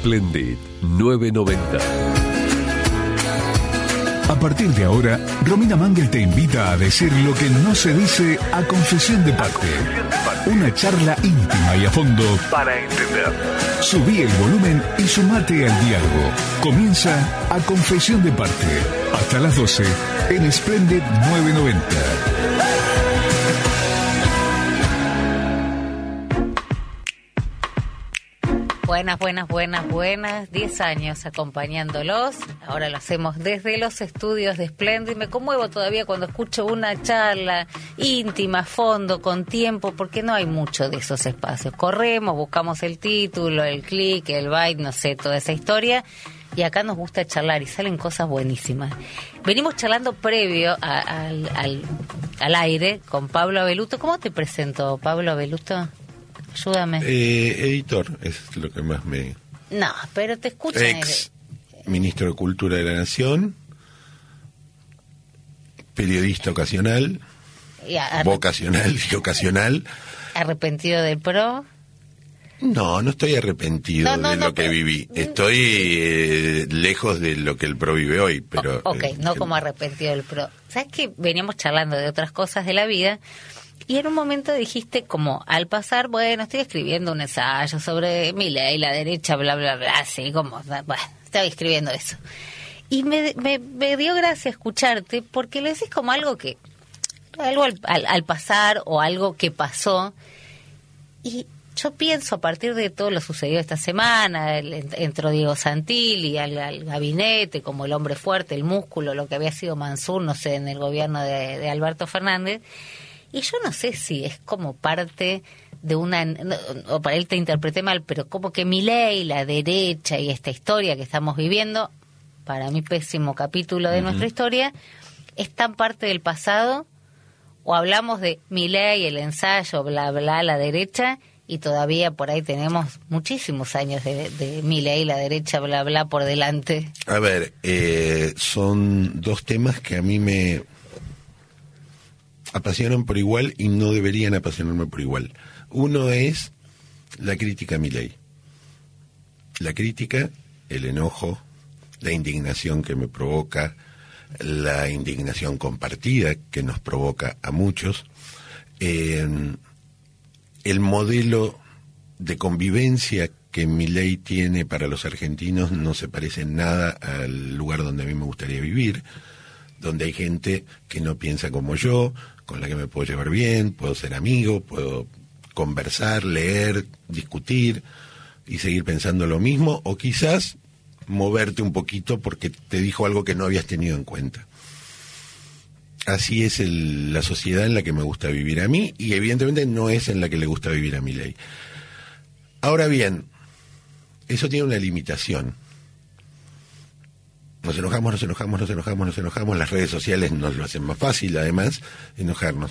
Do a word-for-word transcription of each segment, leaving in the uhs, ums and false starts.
Splendid nueve noventa. A partir de ahora, Romina Mangel te invita a decir lo que no se dice a Confesión de Parte. Una charla íntima y a fondo para entender. Subí el volumen y sumate al diálogo. Comienza A Confesión de Parte. Hasta las doce en Splendid nueve noventa. Buenas, buenas, buenas, buenas. Diez años acompañándolos. Ahora lo hacemos desde los estudios de Splendid. Me conmuevo todavía cuando escucho una charla íntima, a fondo, con tiempo, porque no hay mucho de esos espacios. Corremos, buscamos el título, el clic, el byte, no sé, toda esa historia. Y acá nos gusta charlar y salen cosas buenísimas. Venimos charlando previo a, a, al, al, al aire con Pablo Abeluto. ¿Cómo te presento, Pablo Abeluto? Ayúdame. Eh, editor es lo que más me... No, pero te escuchan... Ex ministro de Cultura de la Nación, periodista ocasional, y arrep- vocacional y ocasional. ¿Arrepentido del PRO? No, no estoy arrepentido No, no, de no, lo que pero- viví. Estoy eh, lejos de lo que el PRO vive hoy, pero... O- ok, eh, no eh, como arrepentido del PRO. ¿Sabes que veníamos charlando de otras cosas de la vida? Y en un momento dijiste como, al pasar, bueno, estoy escribiendo un ensayo sobre Milei, la derecha, bla, bla, bla, así como, bueno, estaba escribiendo eso. Y me, me, me dio gracia escucharte porque lo decís como algo que, algo al, al, al pasar o algo que pasó. Y yo pienso a partir de todo lo sucedido esta semana, el, entró Diego Santilli al, al gabinete como el hombre fuerte, el músculo, lo que había sido Mansur, no sé, en el gobierno de, de Alberto Fernández. Y yo no sé si es como parte de una, no, o para él te interpreté mal, pero como que Milei, la derecha y esta historia que estamos viviendo, para mí pésimo capítulo de uh-huh. nuestra historia, es tan parte del pasado, o hablamos de Milei, el ensayo, bla, bla, la derecha, y todavía por ahí tenemos muchísimos años de, de Milei, la derecha, bla, bla, por delante. A ver, eh, son dos temas que a mí me... apasionan por igual y no deberían apasionarme por igual. Uno es la crítica a Milei. La crítica, el enojo, la indignación que me provoca, la indignación compartida que nos provoca a muchos, eh, el modelo de convivencia que Milei tiene para los argentinos no se parece en nada al lugar donde a mí me gustaría vivir, donde hay gente que no piensa como yo, con la que me puedo llevar bien, puedo ser amigo, puedo conversar, leer, discutir y seguir pensando lo mismo, o quizás moverte un poquito porque te dijo algo que no habías tenido en cuenta. Así es el, la sociedad en la que me gusta vivir a mí, y evidentemente no es en la que le gusta vivir a Milei. Ahora bien, eso tiene una limitación. Nos enojamos, nos enojamos, nos enojamos, nos enojamos. Las redes sociales nos lo hacen más fácil, además, enojarnos.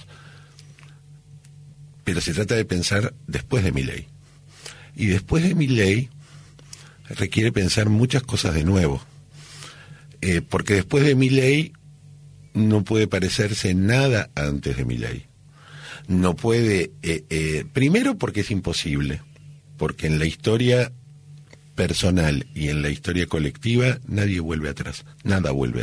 Pero se trata de pensar después de Milei. Y después de Milei requiere pensar muchas cosas de nuevo. Eh, porque después de Milei no puede parecerse nada antes de Milei. No puede... Eh, eh, primero porque es imposible. Porque en la historia personal y en la historia colectiva nadie vuelve atrás, nada vuelve